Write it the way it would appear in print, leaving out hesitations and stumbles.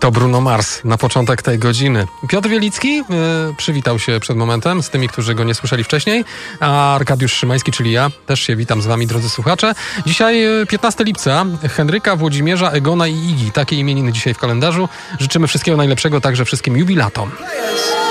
To Bruno Mars na początek tej godziny. Piotr Wielicki przywitał się przed momentem z tymi, którzy go nie słyszeli wcześniej, a Arkadiusz Szymański, czyli ja, też się witam z wami, drodzy słuchacze. Dzisiaj 15 lipca, Henryka, Włodzimierza, Egona i Igi. Takie imieniny dzisiaj w kalendarzu. Życzymy wszystkiego najlepszego także wszystkim jubilatom.